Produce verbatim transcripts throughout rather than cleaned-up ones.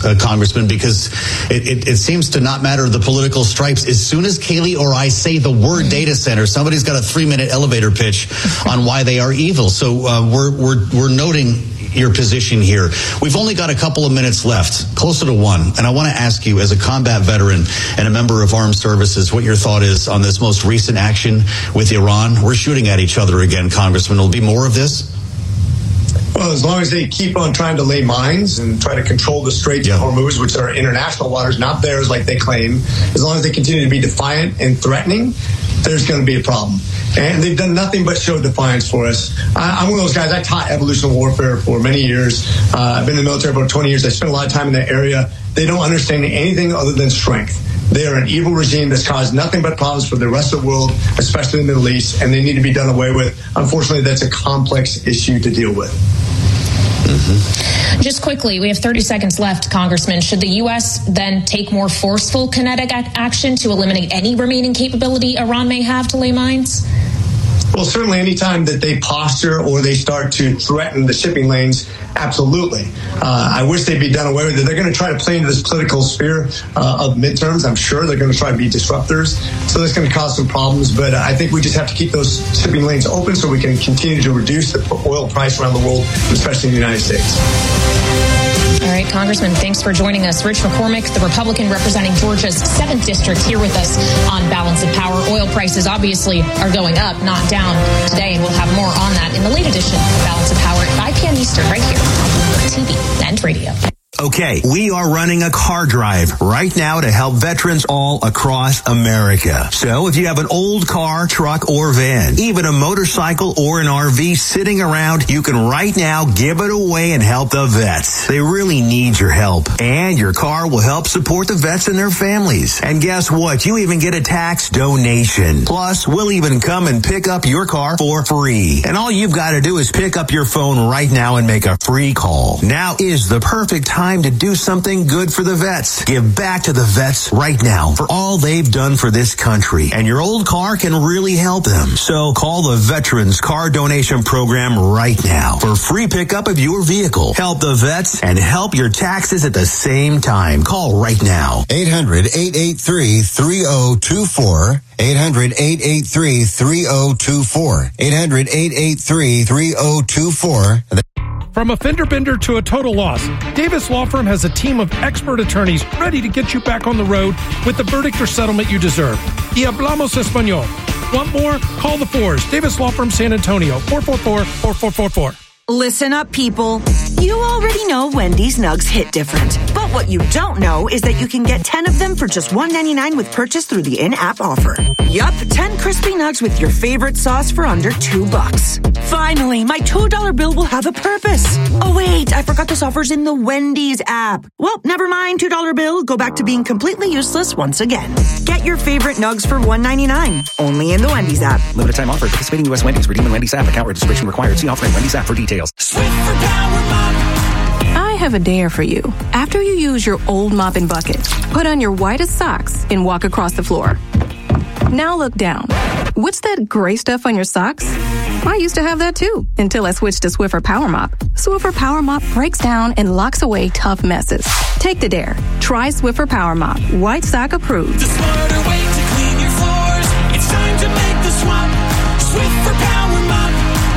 uh, Congressman, because it, it, it seems to not matter the political stripes. As soon as Kayleigh or I say the word data center, somebody's got a three-minute elevator pitch on why they are evil. So uh, we're we're we're noting your position here. We've only got a couple of minutes left, closer to one. And I want to ask you, as a combat veteran and a member of armed services, what your thought is on this most recent action with Iran. We're shooting at each other again, Congressman. Will be more of this? Well, as long as they keep on trying to lay mines and try to control the Straits yeah. of Hormuz, which are international waters, not theirs like they claim, as long as they continue to be defiant and threatening, there's going to be a problem. And they've done nothing but show defiance for us. I, I'm one of those guys. I taught evolution warfare for many years. Uh, I've been in the military for about twenty years. I spent a lot of time in that area. They don't understand anything other than strength. They are an evil regime that's caused nothing but problems for the rest of the world, especially in the Middle East, and they need to be done away with. Unfortunately, that's a complex issue to deal with. Mm-hmm. Just quickly, we have thirty seconds left, Congressman. Should the U S then take more forceful kinetic action to eliminate any remaining capability Iran may have to lay mines? Well, certainly any time that they posture or they start to threaten the shipping lanes, absolutely. Uh, I wish they'd be done away with it. They're going to try to play into this political sphere uh, of midterms. I'm sure they're going to try to be disruptors. So that's going to cause some problems. But I think we just have to keep those shipping lanes open so we can continue to reduce the oil price around the world, especially in the United States. All right, Congressman, thanks for joining us. Rich McCormick, the Republican representing Georgia's seventh District, here with us on Balance of Power. Oil prices obviously are going up, not down today, and we'll have more on that in the late edition of Balance of Power at five p.m. Eastern, right here on T V and radio. Okay, we are running a car drive right now to help veterans all across America. So if you have an old car, truck, or van, even a motorcycle or an R V sitting around, you can right now give it away and help the vets. They really need your help. And your car will help support the vets and their families. And guess what? You even get a tax donation. Plus, we'll even come and pick up your car for free. And all you've got to do is pick up your phone right now and make a free call. Now is the perfect time to do something good for the vets. Give back to the vets right now for all they've done for this country. And your old car can really help them. So call the Veterans Car Donation Program right now for free pickup of your vehicle. Help the vets and help your taxes at the same time. Call right now. eight hundred, eight eight three, three oh two four. eight hundred, eight eight three, three oh two four. eight hundred, eight eight three, three oh two four. From a fender bender to a total loss, Davis Law Firm has a team of expert attorneys ready to get you back on the road with the verdict or settlement you deserve. Y hablamos español. Want more? Call the Fours. Davis Law Firm, San Antonio, four four four, four four four four. Listen up, people. You already know Wendy's Nugs hit different. But what you don't know is that you can get ten of them for just one ninety-nine with purchase through the in-app offer. Yup, ten crispy nugs with your favorite sauce for under two bucks. Finally, my two dollar bill will have a purpose. Oh, wait, I forgot this offer's in the Wendy's app. Well, never mind, two dollar bill. Go back to being completely useless once again. Get your favorite nugs for one ninety-nine. Only in the Wendy's app. Limited time offer. Participating U S Wendy's. Redeem in Wendy's app. Account registration required. See offer in Wendy's app for details. Swift for Power Mop. I have a dare for you. After you use your old mop and bucket, put on your whitest socks and walk across the floor. Now look down. What's that gray stuff on your socks? I used to have that too, until I switched to Swiffer Power Mop. Swiffer Power Mop breaks down and locks away tough messes. Take the dare. Try Swiffer Power Mop. White sock approved. The smarter way to clean your floors. It's time to make the swap. Swiffer Power Mop.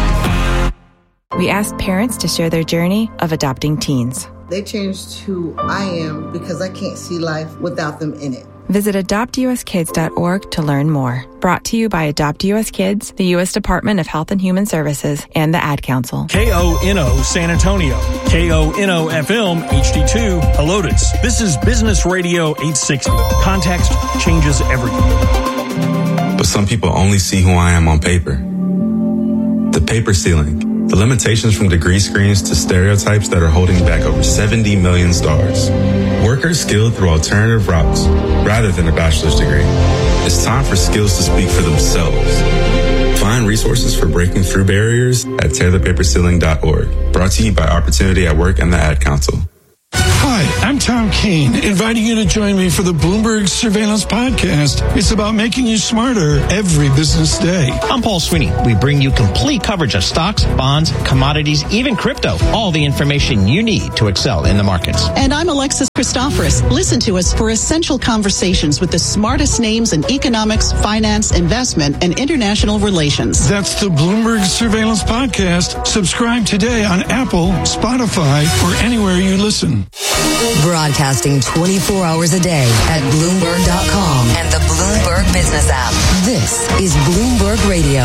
We asked parents to share their journey of adopting teens. They changed who I am because I can't see life without them in it. Visit adopt u s kids dot org to learn more. Brought to you by Adopt U S Kids, the U S Department of Health and Human Services, and the Ad Council. K O N O San Antonio. K O N O F M H D two Helotes. This is Business Radio eight sixty. Context changes everything. But some people only see who I am on paper. The paper ceiling. The limitations from degree screens to stereotypes that are holding back over seventy million stars. Workers skilled through alternative routes rather than a bachelor's degree. It's time for skills to speak for themselves. Find resources for breaking through barriers at tear the paper ceiling dot org. Brought to you by Opportunity at Work and the Ad Council. Hi, I'm Tom Keene, inviting you to join me for the Bloomberg Surveillance Podcast. It's about making you smarter every business day. I'm Paul Sweeney. We bring you complete coverage of stocks, bonds, commodities, even crypto. All the information you need to excel in the markets. And I'm Alexis Christoforous. Listen to us for essential conversations with the smartest names in economics, finance, investment, and international relations. That's the Bloomberg Surveillance Podcast. Subscribe today on Apple, Spotify, or anywhere you listen. Broadcasting twenty-four hours a day at Bloomberg dot com and the Bloomberg Business app. This is Bloomberg Radio.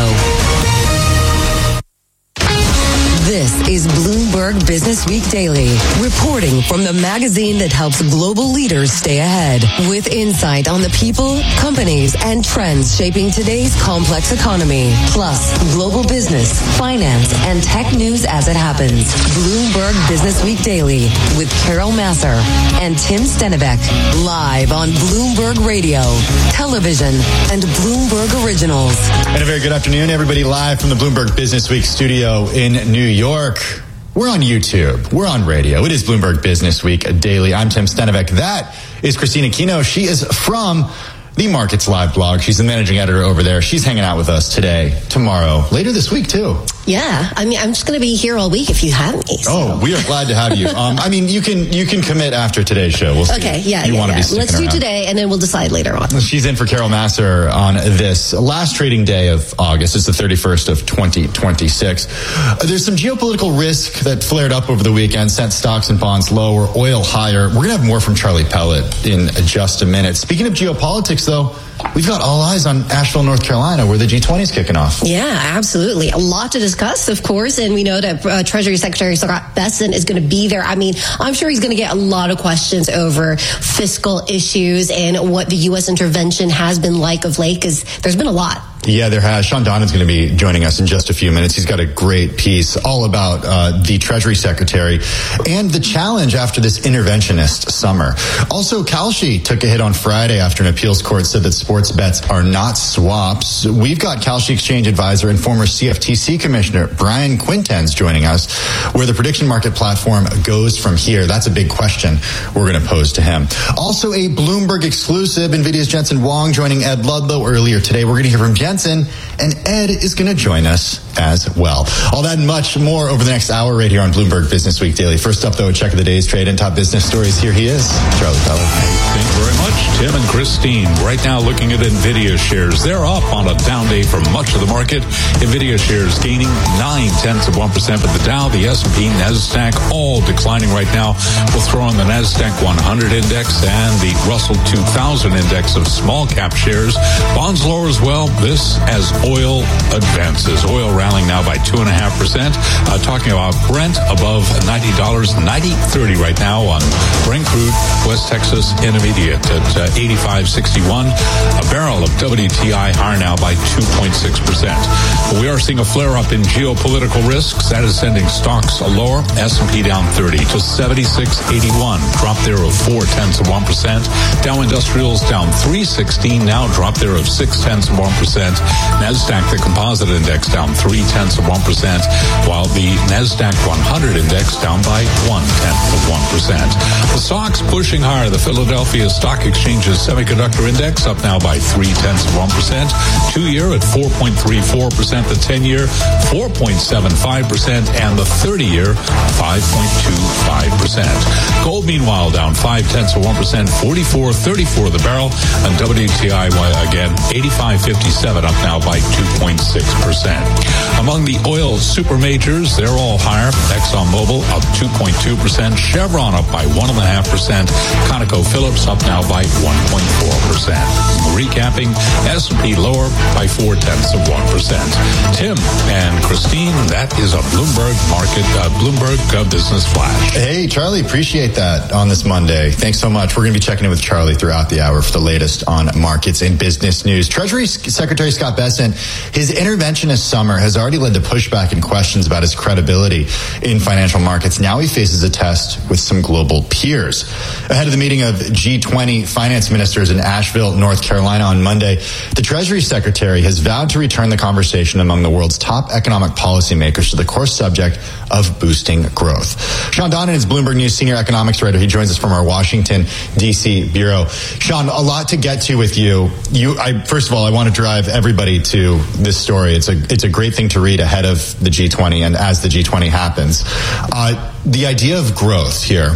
This is Bloomberg Business Week Daily, reporting from the magazine that helps global leaders stay ahead, with insight on the people, companies, and trends shaping today's complex economy, plus global business, finance, and tech news as it happens. Bloomberg Business Week Daily with Carol Massar and Tim Stenivek, live on Bloomberg Radio, television, and Bloomberg Originals. And a very good afternoon, everybody, live from the Bloomberg Business Week studio in New York. York. We're on YouTube. We're on radio. It is Bloomberg Business Week Daily. I'm Tim Stenivek. That is Christina Kino. She is from the Markets Live blog. She's the managing editor over there. She's hanging out with us today, tomorrow, later this week, too. Yeah, I mean, I'm just going to be here all week if you have me. So. Oh, we are glad to have you. Um, I mean, you can you can commit after today's show. We'll see. Okay, yeah, you yeah, want yeah. To be Let's do around. today, and then we'll decide later on. She's in for Carol Massar on this last trading day of August. It's the thirty-first of twenty twenty-six. Uh, there's some geopolitical risk that flared up over the weekend, sent stocks and bonds lower, oil higher. We're going to have more from Charlie Pellet in just a minute. Speaking of geopolitics, though, we've got all eyes on Asheville, North Carolina, where the G twenty is kicking off. Yeah, absolutely. A lot to discuss, of course, and we know that uh, Treasury Secretary Scott Bessent is going to be there. I mean, I'm sure he's going to get a lot of questions over fiscal issues and what the U S intervention has been like of late, because there's been a lot. Yeah, there has. Sean Donovan's going to be joining us in just a few minutes. He's got a great piece all about uh, the Treasury Secretary and the challenge after this interventionist summer. Also, Kalshi took a hit on Friday after an appeals court said that sports bets are not swaps. We've got Kalshi Exchange advisor and former C F T C commissioner Brian Quintenz joining us, where the prediction market platform goes from here. That's a big question we're going to pose to him. Also, a Bloomberg exclusive, NVIDIA's Jensen Huang joining Ed Ludlow earlier today. We're going to hear from Jensen, and Ed is going to join us as well. All that and much more over the next hour right here on Bloomberg Business Week Daily. First up, though, a check of the day's trade and top business stories. Here he is, Charlie Pellet. Thank you very much, Tim and Christine. Right now, looking at NVIDIA shares. They're up on a down day for much of the market. NVIDIA shares gaining nine tenths of one percent, but the Dow, the S and P, NASDAQ, all declining right now. We'll throw in the NASDAQ one hundred index and the Russell two thousand index of small cap shares. Bonds lower as well. This as oil advances. Oil rallying now by two point five percent. Uh, talking about Brent above ninety dollars, ninety thirty right now on Brent crude, West Texas Intermediate at uh, eighty-five sixty-one. A barrel of W T I higher now by two point six percent. But we are seeing a flare-up in geopolitical risks. That is sending stocks lower. S and P down thirty to seventy-six eighty-one. Drop there of four tenths of one percent. Dow Industrials down three sixteen now. Drop there of six tenths of one percent. NASDAQ, the composite index, down three tenths of one percent, while the NASDAQ one hundred index down by one tenth of one percent. The stocks pushing higher. The Philadelphia Stock Exchange's semiconductor index up now by three tenths of one percent. Two year at four point three four percent. The ten year four point seven five percent, and the thirty year five point two five percent. Gold, meanwhile, down five tenths of one percent. forty-four thirty-four the barrel, and W T I again eighty-five fifty-seven up now by two point six percent. Among the oil super majors, they're all higher. ExxonMobil up two point two percent. Chevron up by one point five percent. ConocoPhillips up now by one point four percent. Recapping, S and P lower by four tenths of one percent. Tim and Christine, that is a Bloomberg market, uh, Bloomberg uh, Business Flash. Hey, Charlie, appreciate that on this Monday. Thanks so much. We're going to be checking in with Charlie throughout the hour for the latest on markets and business news. Treasury Secretary Scott Bessent, his interventionist summer has already led to pushback and questions about his credibility in financial markets. Now he faces a test with some global peers. Ahead of the meeting of G twenty finance ministers in Asheville, North Carolina on Monday, the Treasury Secretary has vowed to return the conversation among the world's top economic policymakers to the core subject of boosting growth. Sean Donovan is Bloomberg News senior economics writer. He joins us from our Washington, D C bureau. Sean, a lot to get to with you. You, I, first of all, I want to drive everybody to this story. It's a it's a great thing to read ahead of the G twenty and as the G twenty happens. Uh, the idea of growth here.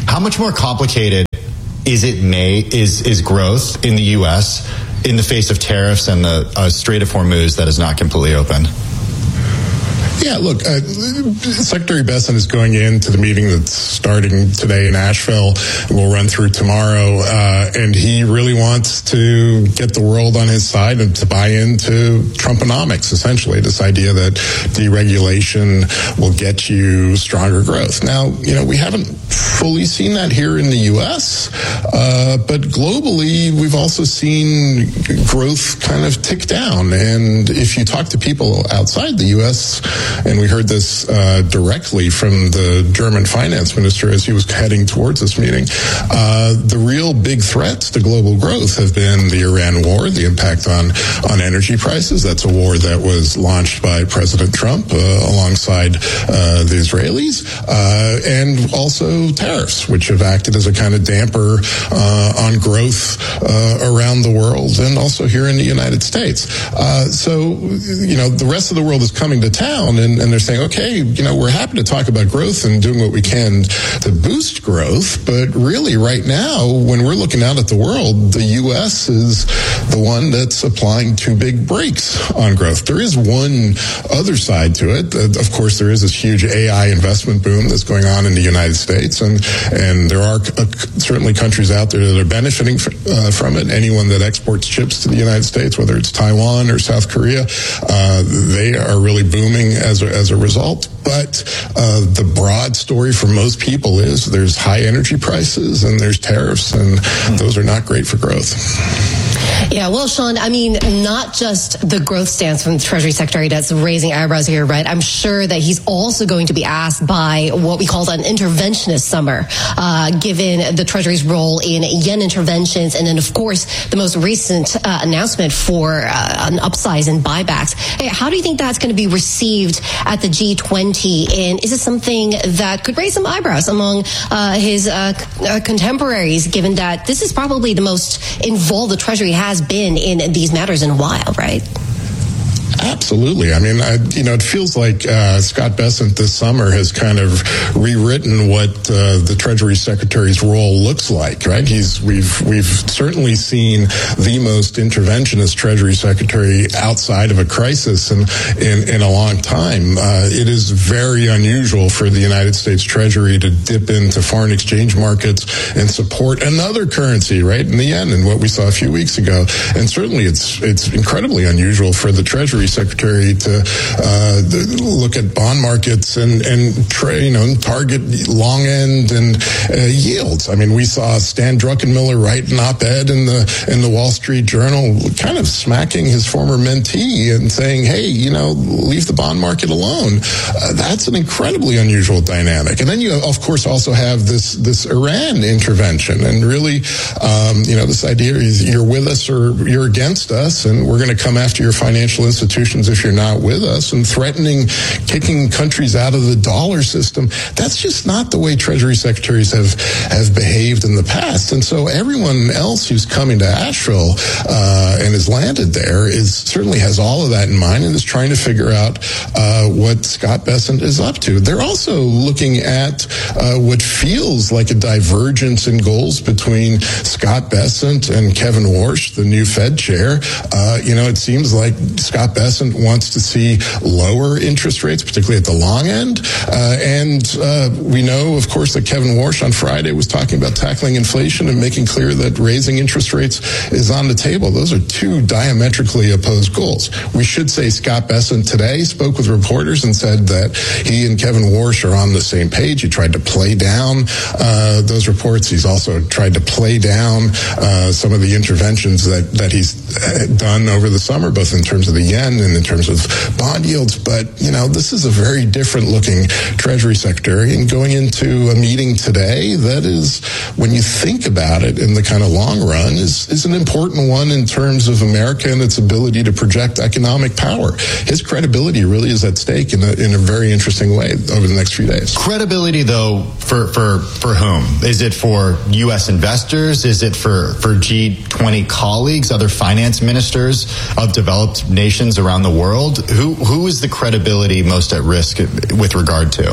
How much more complicated is it may is is growth in the U S in the face of tariffs and the uh, Strait of Hormuz that is not completely open? Yeah, look, uh, Secretary Bessent is going into the meeting that's starting today in Asheville. We'll run through tomorrow, uh, and he really wants to get the world on his side and to buy into Trumponomics, essentially, this idea that deregulation will get you stronger growth. Now, you know, we haven't fully seen that here in the U S, uh, but globally, we've also seen growth kind of tick down. And if you talk to people outside the U S, and we heard this uh, directly from the German finance minister as he was heading towards this meeting, uh, the real big threats to global growth have been the Iran war, the impact on, on energy prices. That's a war that was launched by President Trump uh, alongside uh, the Israelis, uh, and also tariffs, which have acted as a kind of damper uh, on growth uh, around the world and also here in the United States. Uh, so, you know, the rest of the world is coming to town, and, and they're saying, okay, you know, we're happy to talk about growth and doing what we can to boost growth, but really right now, when we're looking out at the world, the U S is the one that's applying two big brakes on growth. There is one other side to it. Uh, of course, there is this huge A I investment boom that's going on in the United States, and and there are uh, certainly countries out there that are benefiting f- uh, from it. Anyone that exports chips to the United States, whether it's Taiwan or South Korea, uh, they are really booming as a, as a result. But uh, the broad story for most people is there's high energy prices and there's tariffs, and those are not great for growth. Yeah, well, Sean, I mean, not just the growth stance from the Treasury Secretary that's raising eyebrows here, right? I'm sure that he's also going to be asked by what we call an interventionist summer, uh, given the Treasury's role in yen interventions, and then, of course, the most recent uh, announcement for uh, an upsize in buybacks. Hey, how do you think that's going to be received at the G twenty? And is it something that could raise some eyebrows among uh, his uh, uh, contemporaries, given that this is probably the most involved the Treasury has been in these matters in a while, right? Absolutely. I mean, I, you know, it feels like uh, Scott Bessent this summer has kind of rewritten what uh, the Treasury Secretary's role looks like, right? He's we've we've certainly seen the most interventionist Treasury Secretary outside of a crisis in in, in a long time. Uh, it is very unusual for the United States Treasury to dip into foreign exchange markets and support another currency, right, in the yen, and what we saw a few weeks ago. And certainly, it's it's incredibly unusual for the Treasury Secretary to uh, look at bond markets and and tra- you know target long end and uh, yields. I mean, we saw Stan Druckenmiller write an op-ed in the in the Wall Street Journal, kind of smacking his former mentee and saying, "Hey, you know, leave the bond market alone." Uh, that's an incredibly unusual dynamic. And then you, of course, also have this this Iran intervention, and really, um, you know, this idea is you're with us or you're against us, and we're going to come after your financial institutions if you're not with us, and threatening kicking countries out of the dollar system. That's just not the way Treasury Secretaries have, have behaved in the past. And so everyone else who's coming to Asheville uh, and has landed there is certainly has all of that in mind and is trying to figure out uh, what Scott Bessent is up to. They're also looking at uh, what feels like a divergence in goals between Scott Bessent and Kevin Warsh, the new Fed chair. Uh, you know, it seems like Scott Bessent wants to see lower interest rates, particularly at the long end. Uh, and uh, we know, of course, that Kevin Warsh on Friday was talking about tackling inflation and making clear that raising interest rates is on the table. Those are two diametrically opposed goals. We should say Scott Bessent today spoke with reporters and said that he and Kevin Warsh are on the same page. He tried to play down uh, those reports. He's also tried to play down uh, some of the interventions that, that he's done over the summer, both in terms of the yen and in terms of bond yields. But, you know, this is a very different looking Treasury Secretary, and going into a meeting today that is, when you think about it in the kind of long run, is, is an important one in terms of America and its ability to project economic power. His credibility really is at stake in a, in a very interesting way over the next few days. Credibility, though, for, for, for whom? Is it for U S investors? Is it for, for G twenty colleagues, other finance ministers of developed nations around the world? Who who is the credibility most at risk with regard to?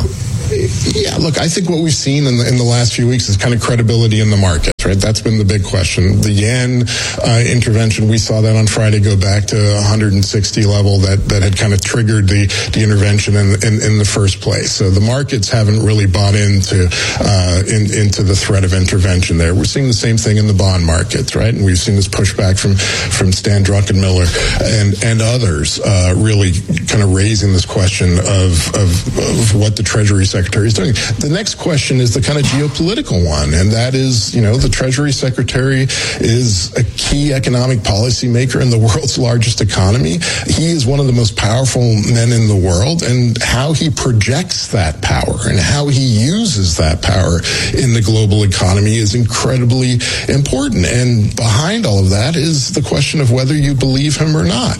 Yeah, look, I think what we've seen in the, in the last few weeks is kind of credibility in the market, right? That's been the big question. The yen uh, intervention, we saw that on Friday go back to one hundred sixty level that, that had kind of triggered the, the intervention in, in, in the first place. So the markets haven't really bought into uh, in, into the threat of intervention there. We're seeing the same thing in the bond markets, right? And we've seen this pushback from, from Stan Druckenmiller and, and others uh, really kind of raising this question of, of, of what the Treasury Secretary is doing. The next question is the kind of geopolitical one, and that is, you know, the Treasury Secretary is a key economic policy maker in the world's largest economy. He is one of the most powerful men in the world, and how he projects that power and how he uses that power in the global economy is incredibly important. And behind all of that is the question of whether you believe him or not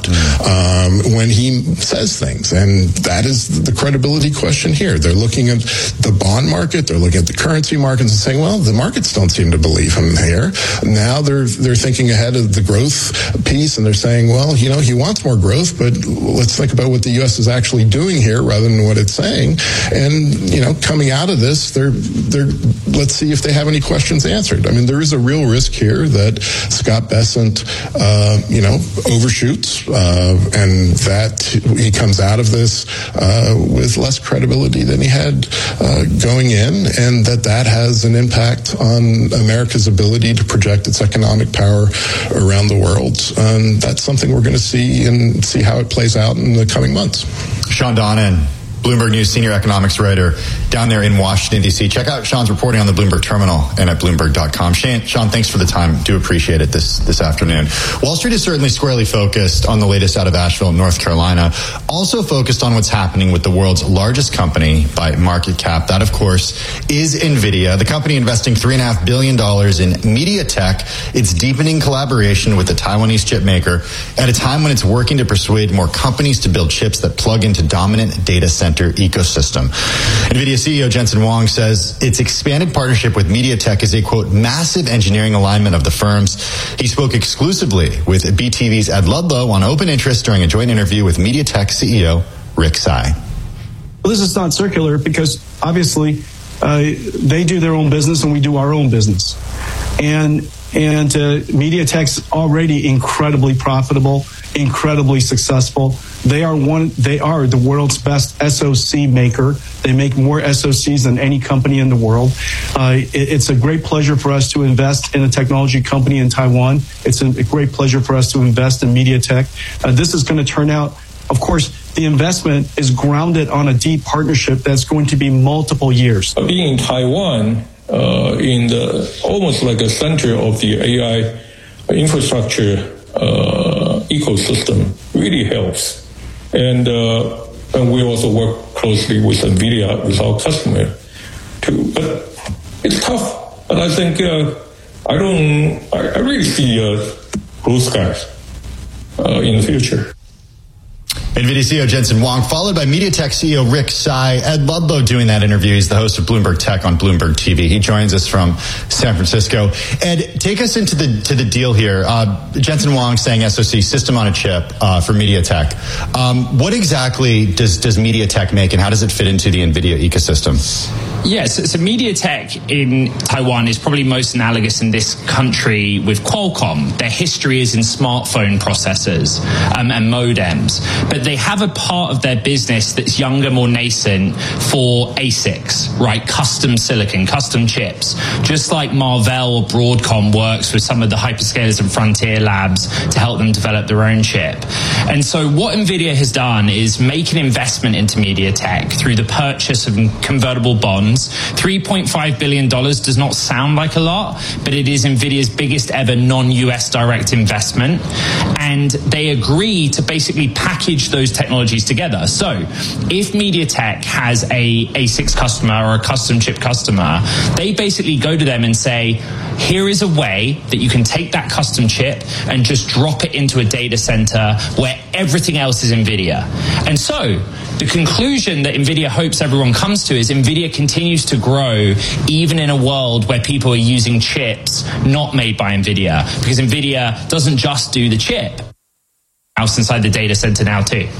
um, when he says things. And that is the credibility question here. They're looking at the bond market, they're looking at the currency markets and saying, well, the markets don't seem to believe him here. Now they're they're thinking ahead of the growth piece, and they're saying, well, you know, he wants more growth, but let's think about what the U S is actually doing here rather than what it's saying. And, you know, coming out of this, they're they're let's see if they have any questions answered. I mean, there is a real risk here that Scott Bessent, uh, you know, overshoots, uh, and that he comes out of this uh, with less credibility than he had uh, going in, and that that has an impact on America's ability to project its economic power around the world. And that's something we're going to see and see how it plays out in the coming months. Sean Donnan, Bloomberg News senior economics writer down there in Washington, D C. Check out Sean's reporting on the Bloomberg Terminal and at Bloomberg dot com. Sean, Sean, thanks for the time. Do appreciate it this, this afternoon. Wall Street is certainly squarely focused on the latest out of Asheville, North Carolina. Also focused on what's happening with the world's largest company by market cap. That, of course, is NVIDIA, the company investing three point five billion dollars in MediaTek. It's deepening collaboration with the Taiwanese chip maker at a time when it's working to persuade more companies to build chips that plug into dominant data centers ecosystem. NVIDIA C E O Jensen Huang says its expanded partnership with MediaTek is a, quote, massive engineering alignment of the firms. He spoke exclusively with B T V's Ed Ludlow on open interest during a joint interview with MediaTek C E O Rick Tsai. Well, this is not circular because obviously uh, they do their own business and we do our own business. And and uh, MediaTek's already incredibly profitable, incredibly successful. They are one. They are the world's best S O C maker. They make more S O Cs than any company in the world. Uh, it, it's a great pleasure for us to invest in a technology company in Taiwan. It's a, a great pleasure for us to invest in MediaTek. Uh, this is going to turn out, of course, the investment is grounded on a deep partnership that's going to be multiple years. Being in Taiwan, uh, in the almost like a center of the A I infrastructure uh, ecosystem, really helps. And uh, and we also work closely with NVIDIA, with our customer, too. But it's tough. But I think uh, I don't. I, I really see uh, blue skies uh, in the future. NVIDIA C E O Jensen Huang, followed by MediaTek C E O Rick Tsai. Ed Ludlow doing that interview. He's the host of Bloomberg Tech on Bloomberg T V. He joins us from San Francisco. Ed, take us into the to the deal here. Uh, Jensen Huang saying S O C, system on a chip uh, for MediaTek. Um, what exactly does, does MediaTek make, and how does it fit into the NVIDIA ecosystem? Yes, so, so MediaTek in Taiwan is probably most analogous in this country with Qualcomm. Their history is in smartphone processors um, and modems, but they have a part of their business that's younger, more nascent for A SICs, right? Custom silicon, custom chips. Just like Marvell or Broadcom works with some of the hyperscalers and frontier labs to help them develop their own chip. And so what NVIDIA has done is make an investment into MediaTek through the purchase of convertible bonds. three point five billion dollars does not sound like a lot, but it is NVIDIA's biggest ever non-U S direct investment. And they agree to basically package those technologies together. So if MediaTek has a A SICs customer or a custom chip customer, they basically go to them and say, here is a way that you can take that custom chip and just drop it into a data center where everything else is NVIDIA. And so the conclusion that NVIDIA hopes everyone comes to is NVIDIA continues to grow even in a world where people are using chips not made by NVIDIA, because NVIDIA doesn't just do the chip. Else inside the data center now too.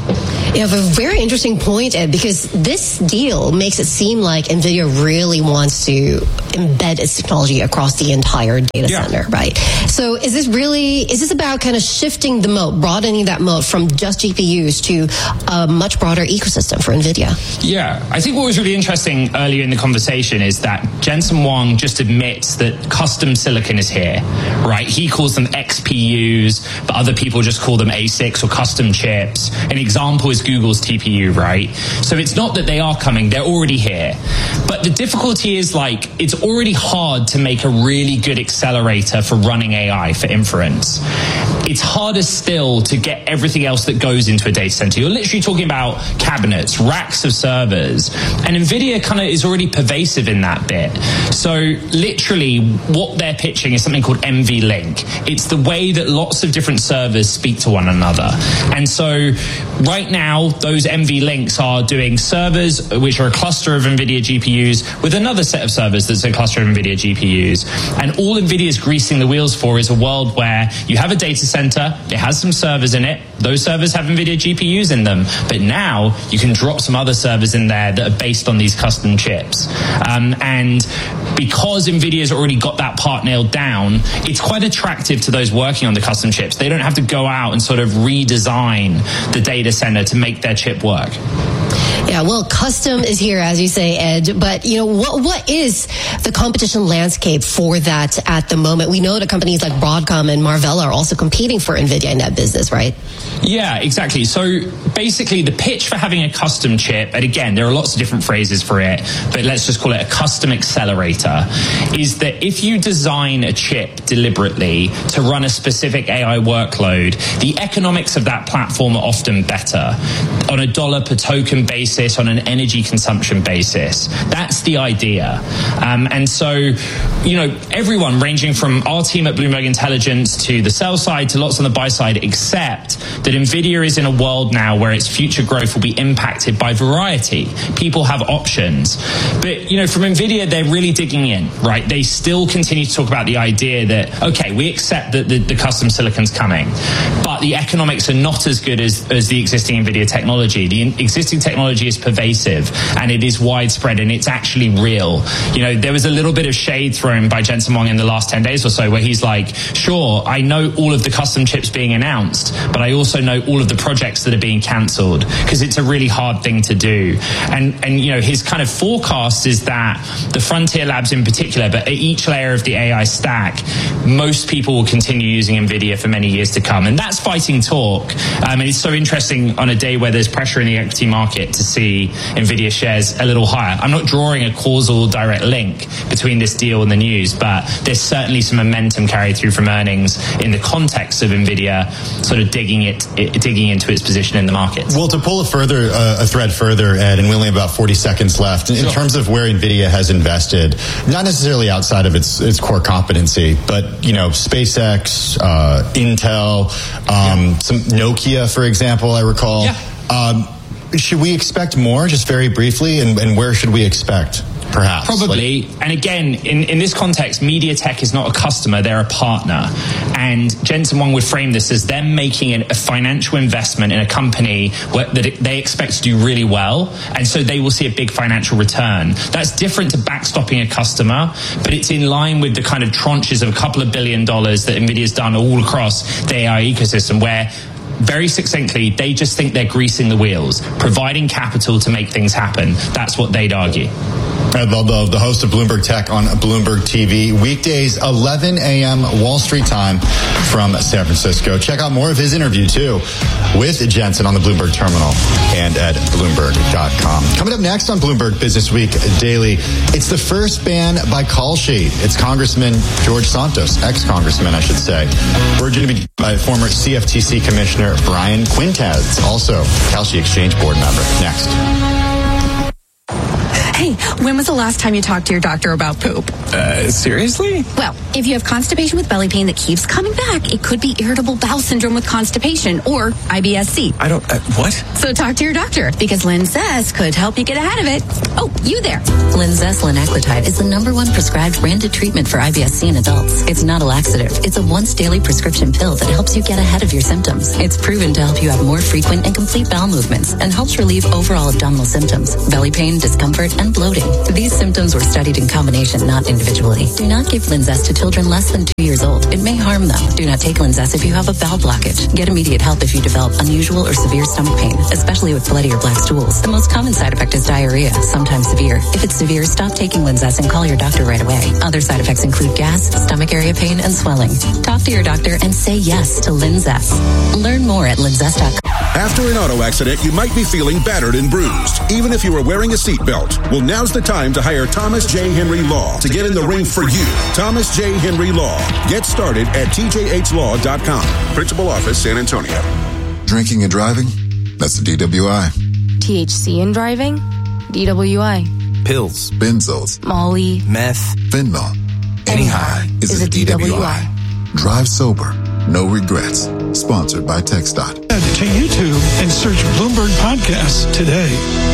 You have a very interesting point, Ed, because this deal makes it seem like NVIDIA really wants to embed its technology across the entire data yeah. center, right? So is this really, is this about kind of shifting the moat, broadening that moat from just G P Us to a much broader ecosystem for NVIDIA? Yeah, I think what was really interesting earlier in the conversation is that Jensen Huang just admits that custom silicon is here, right? He calls them X P Us, but other people just call them A SICs or custom chips. An example is Google's T P U, right? So it's not that they are coming, they're already here. But the difficulty is, like, it's already hard to make a really good accelerator for running A I for inference. It's harder still to get everything else that goes into a data center. You're literally talking about cabinets, racks of servers, and NVIDIA kind of is already pervasive in that bit. So literally what they're pitching is something called N V Link. It's the way that lots of different servers speak to one another. And so right now, those N V Links are doing servers, which are a cluster of NVIDIA G P Us, with another set of servers that's a cluster of NVIDIA G P Us. And all NVIDIA's greasing the wheels for is a world where you have a data center, it has some servers in it, those servers have NVIDIA G P Us in them, but now you can drop some other servers in there that are based on these custom chips. Um, and because NVIDIA's already got that part nailed down, it's quite attractive to those working on the custom chips. They don't have to go out and sort of redesign the data center to make their chip work. Yeah, well, custom is here, as you say, Ed. But, you know, what what is the competition landscape for that at the moment? We know that companies like Broadcom and Marvell are also competing for NVIDIA in that business, right? Yeah, exactly. So basically the pitch for having a custom chip, and again, there are lots of different phrases for it, but let's just call it a custom accelerator, is that if you design a chip deliberately to run a specific A I workload, the economics of that platform are often better on a dollar per token basis, on an energy consumption basis. That's the idea. Um, and so, you know, everyone ranging from our team at Bloomberg Intelligence to the sell side to lots on the buy side accept that NVIDIA is in a world now where its future growth will be impacted by variety. People have options. But, you know, from NVIDIA, they're really digging in, right? They still continue to talk about the idea that, okay, we accept that the, the custom silicon's coming, but the economics are not as good as, as the existing NVIDIA technology. The in, existing technology is pervasive and it is widespread and it's actually real. You know, there was a little bit of shade thrown by Jensen Huang in the last ten days or so where he's like, sure, I know all of the custom chips being announced, but I also know all of the projects that are being cancelled because it's a really hard thing to do. And, and, you know, his kind of forecast is that the Frontier Labs in particular, but at each layer of the A I stack, most people will continue using NVIDIA for many years to come. And that's fighting talk. Um, and it's so interesting on a day where there's pressure in the equity market to see NVIDIA shares a little higher. I'm not drawing a causal direct link between this deal and the news, but there's certainly some momentum carried through from earnings in the context of NVIDIA sort of digging it, it digging into its position in the market. Well, to pull a further uh, a thread further, Ed, and we only have about forty seconds left, in, sure. in terms of where NVIDIA has invested, not necessarily outside of its its core competency, but, you know, SpaceX, uh, Intel, um, yeah. some Nokia, for example, I recall. Yeah. Um, should we expect more, just very briefly, and, and where should we expect? Perhaps. Probably. Like, and again, in, in this context, MediaTek is not a customer, they're a partner. And Jensen Huang would frame this as them making an, a financial investment in a company where, that it, they expect to do really well. And so they will see a big financial return. That's different to backstopping a customer, but it's in line with the kind of tranches of a couple of billion dollars that NVIDIA's done all across the A I ecosystem, where very succinctly, they just think they're greasing the wheels, providing capital to make things happen. That's what they'd argue. Ed Ludlow, the host of Bloomberg Tech on Bloomberg T V. Weekdays, eleven a.m. Wall Street time from San Francisco. Check out more of his interview, too, with Jensen on the Bloomberg Terminal and at Bloomberg dot com. Coming up next on Bloomberg Business Week Daily, it's the first ban by call sheet. It's Congressman George Santos, ex-congressman, I should say. We're going to be by former C F T C Commissioner Brian Quintas, also Kalshi Exchange Board member. Next. Hey, when was the last time you talked to your doctor about poop? Uh, seriously? Well, if you have constipation with belly pain that keeps coming back, it could be irritable bowel syndrome with constipation or I B S C. I don't, uh, what? So talk to your doctor because Linzess could help you get ahead of it. Oh, you there. Linzess linaclotide is the number one prescribed branded treatment for I B S C in adults. It's not a laxative. It's a once daily prescription pill that helps you get ahead of your symptoms. It's proven to help you have more frequent and complete bowel movements and helps relieve overall abdominal symptoms, belly pain, discomfort, and bloating. These symptoms were studied in combination, not individually. Do not give Linzess to children less than two years old. It may harm them. Do not take Linzess if you have a bowel blockage. Get immediate help if you develop unusual or severe stomach pain, especially with bloody or black stools. The most common side effect is diarrhea, sometimes severe. If it's severe, stop taking Linzess and call your doctor right away. Other side effects include gas, stomach area pain, and swelling. Talk to your doctor and say yes to Linzess. Learn more at linzess dot com. After an auto accident, you might be feeling battered and bruised, even if you are wearing a seatbelt. Well, now's the time to hire Thomas J. Henry Law to get in the ring for you. Thomas J. Henry Law. Get started at T J H law dot com. Principal Office, San Antonio. Drinking and driving? That's the D W I. T H C in driving? D W I. Pills, benzos, Molly, meth, fentanyl. Any high is, is a D W I. D W I. Drive sober. No regrets. Sponsored by TxDOT. Head to YouTube and search Bloomberg Podcasts today.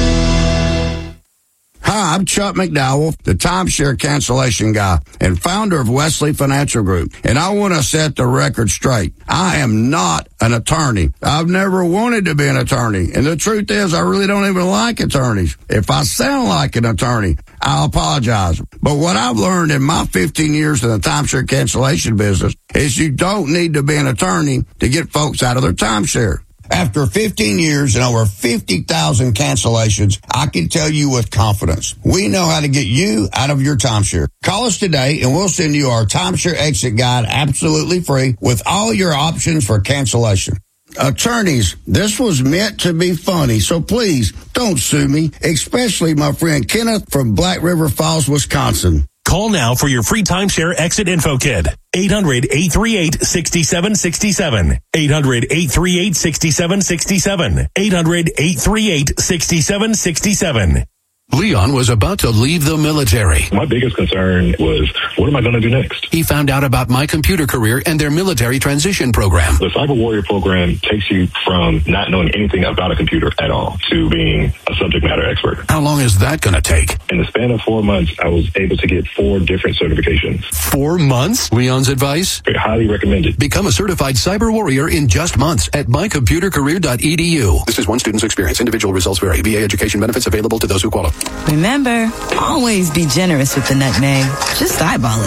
Hi, I'm Chuck McDowell, the timeshare cancellation guy and founder of Wesley Financial Group. And I want to set the record straight. I am not an attorney. I've never wanted to be an attorney. And the truth is, I really don't even like attorneys. If I sound like an attorney, I apologize. But what I've learned in my fifteen years in the timeshare cancellation business is you don't need to be an attorney to get folks out of their timeshare. After fifteen years and over fifty thousand cancellations, I can tell you with confidence, we know how to get you out of your timeshare. Call us today and we'll send you our timeshare exit guide absolutely free with all your options for cancellation. Attorneys, this was meant to be funny, so please don't sue me, especially my friend Kenneth from Black River Falls, Wisconsin. Call now for your free timeshare exit info kit. eight hundred, eight three eight, six seven six seven. eight hundred, eight three eight, six seven six seven. eight hundred, eight three eight, six seven six seven. Leon was about to leave the military. My biggest concern was, what am I going to do next? He found out about My Computer Career and their military transition program. The Cyber Warrior program takes you from not knowing anything about a computer at all to being a subject matter expert. How long is that going to take? In the span of four months, I was able to get four different certifications. Four months? Leon's advice? I highly recommend it. Become a certified cyber warrior in just months at my computer career dot e d u. This is one student's experience. Individual results vary. V A education benefits available to those who qualify. Remember, always be generous with the nutmeg. Just eyeball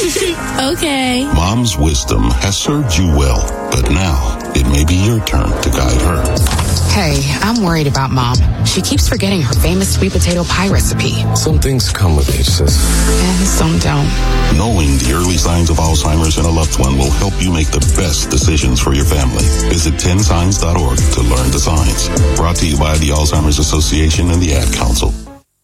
it. Okay. Mom's wisdom has served you well, but now it may be your turn to guide her. Hey, I'm worried about Mom. She keeps forgetting her famous sweet potato pie recipe. Some things come with age, sis. And some don't. Knowing the early signs of Alzheimer's in a loved one will help you make the best decisions for your family. Visit ten signs dot org to learn the signs. Brought to you by the Alzheimer's Association and the Ad Council.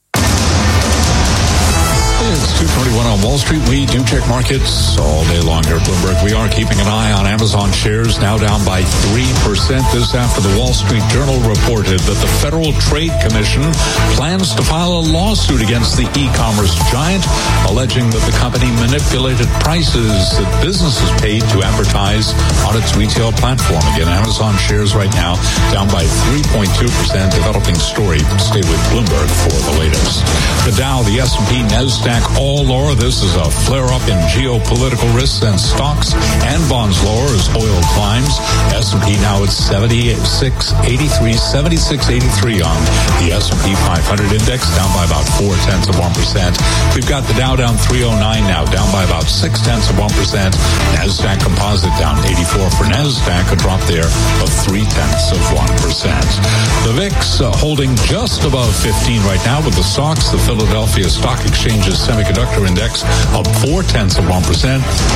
It's two twenty-one on Wall Street. We do check markets all day long here at Bloomberg. We are keeping an eye on Amazon shares, now down by three percent. This after the Wall Street Journal reported that the Federal Trade Commission plans to file a lawsuit against the e-commerce giant, alleging that the company manipulated prices that businesses paid to advertise on its retail platform. Again, Amazon shares right now down by three point two percent. Developing story. Stay with Bloomberg for the latest. The Dow, the S and P, NASDAQ, all lower. This is a flare-up in geopolitical risks and stocks and bonds lower as oil climbs. S and P now at seventy-six eighty-three, seventy-six eighty-three on the S and P five hundred index, down by about four tenths of one percent. We've got the Dow down three oh nine now, down by about six tenths of one percent. NASDAQ Composite down eighty-four for NASDAQ, a drop there of three tenths of one percent. The V I X uh, holding just above fifteen right now, with the stocks, the Philadelphia Stock Exchange's semiconductor index up four tenths of one percent. Two-year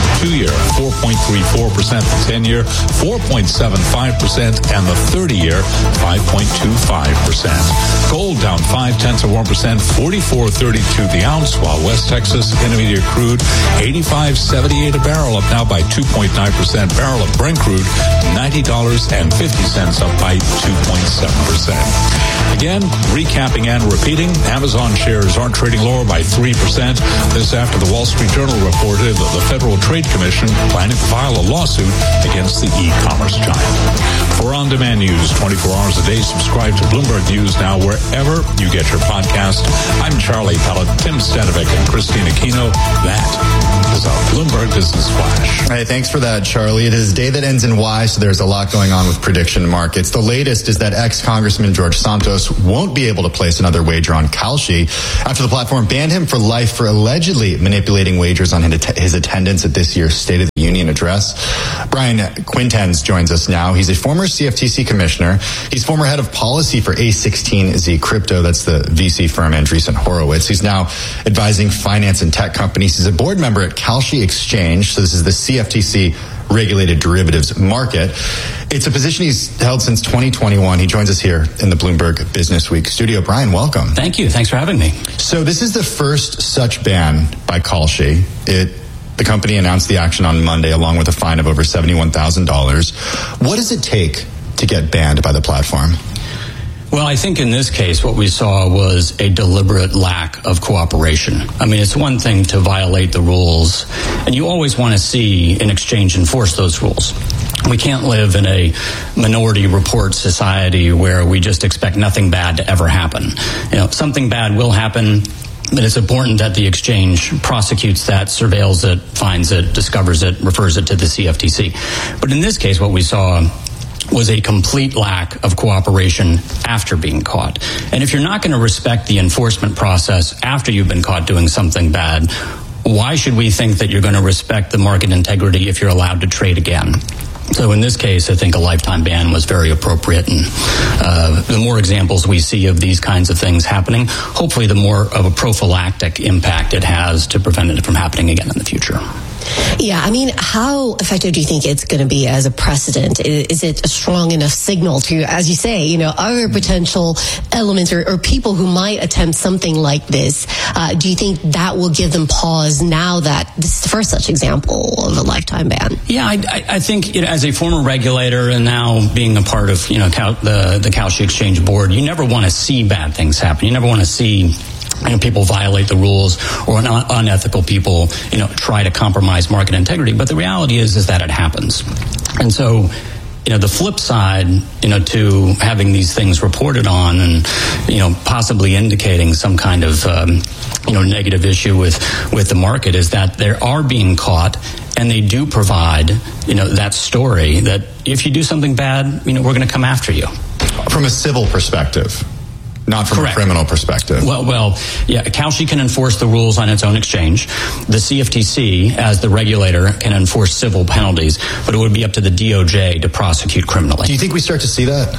year, four point three four percent the ten-year, four point seven five percent, and the thirty-year, five point two five percent. Gold down five tenths of one percent, forty-four thirty-two the ounce, while West Texas Intermediate crude, eighty-five seventy-eight a barrel, up now by two point nine percent. Barrel of Brent crude, ninety dollars and fifty cents, up by two point seven percent. Again, recapping and repeating, Amazon shares aren't trading lower by three percent. This after the Wall Street Journal reported that the Federal Trade Commission planning to file a lawsuit against the e-commerce giant. For on-demand news twenty-four hours a day, subscribe to Bloomberg News now wherever you get your podcast. I'm Charlie Pellet, Tim Stanovic, and Christine Aquino. That is our Bloomberg Business Flash. All right, thanks for that, Charlie. It is a day that ends in Y, so there's a lot going on with prediction markets. The latest is that ex-Congressman George Santos won't be able to place another wager on Kalshi after the platform banned him for life for allegedly manipulating wagers on his attendance at this year's State of the Union address. Brian Quintens joins us now. He's a former C F T C commissioner. He's former head of policy for A sixteen Z Crypto. That's the V C firm Andreessen Horowitz. He's now advising finance and tech companies. He's a board member at Kalshi Exchange. So this is the C F T C regulated derivatives market. It's a position he's held since twenty twenty-one. He joins us here in the Bloomberg Business Week studio. Brian, welcome. Thank you. Thanks for having me. So this is the first such ban by Kalshi. It The company announced the action on Monday along with a fine of over seventy-one thousand dollars. What does it take to get banned by the platform? Well, I think in this case, what we saw was a deliberate lack of cooperation. I mean, it's one thing to violate the rules, and you always want to see an exchange enforce those rules. We can't live in a minority report society where we just expect nothing bad to ever happen. You know, something bad will happen, but it's important that the exchange prosecutes that, surveils it, finds it, discovers it, refers it to the C F T C. But in this case, what we saw was a complete lack of cooperation after being caught. And if you're not going to respect the enforcement process after you've been caught doing something bad, why should we think that you're going to respect the market integrity if you're allowed to trade again? So in this case, I think a lifetime ban was very appropriate. And uh, the more examples we see of these kinds of things happening, hopefully the more of a prophylactic impact it has to prevent it from happening again in the future. Yeah, I mean, how effective do you think it's going to be as a precedent? Is it a strong enough signal to, as you say, you know, other potential elements or, or people who might attempt something like this? Uh, do you think that will give them pause now that this is the first such example of a lifetime ban? Yeah, I, I think, you know, as a former regulator and now being a part of, you know, the, the Kalshi Exchange board, you never want to see bad things happen. You never want to see You know, people violate the rules or un- unethical people, you know, try to compromise market integrity. But the reality is, is that it happens. And so, you know, the flip side, you know, to having these things reported on and, you know, possibly indicating some kind of, um, you know, negative issue with, with the market is that they are being caught and they do provide, you know, that story that if you do something bad, you know, we're going to come after you. From a civil perspective. Not from Correct. a criminal perspective. Well, well, yeah, Kalshi can enforce the rules on its own exchange. The C F T C, as the regulator, can enforce civil penalties, but it would be up to the D O J to prosecute criminally. Do you think we start to see that?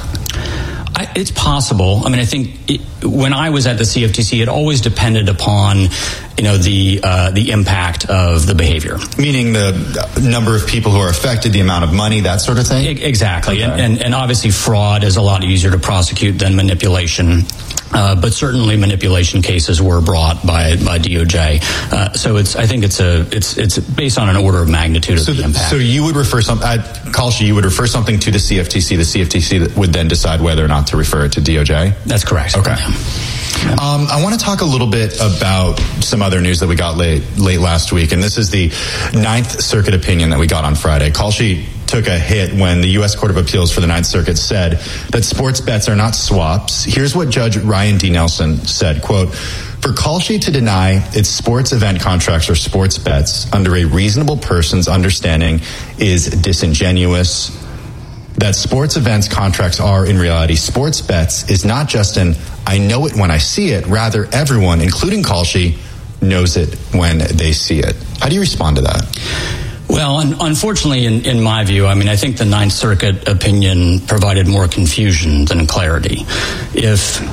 I, it's possible. I mean, I think it, when I was at the C F T C, it always depended upon, you know, the uh, the impact of the behavior. Meaning the number of people who are affected, the amount of money, that sort of thing? I, exactly. Okay. And, and, and obviously fraud is a lot easier to prosecute than manipulation. Uh, but certainly manipulation cases were brought by by D O J. Uh, so it's I think it's a it's it's based on an order of magnitude of so the impact. So you would refer some at Kalshi, you would refer something to the C F T C. The C F T C would then decide whether or not to refer it to D O J. That's correct. Okay. Yeah. Um, I want to talk a little bit about some other news that we got late late last week, and this is the Ninth Circuit opinion that we got on Friday. Kalshi took a hit when the U S Court of Appeals for the Ninth Circuit said that sports bets are not swaps. Here's what Judge Ryan D. Nelson said, quote, "For Kalshi to deny its sports event contracts or sports bets under a reasonable person's understanding is disingenuous. That sports events contracts are, in reality, sports bets is not just an I know it when I see it. Rather, everyone, including Kalshi, knows it when they see it." How do you respond to that? Well, un- unfortunately, in, in my view, I mean, I think the Ninth Circuit opinion provided more confusion than clarity. If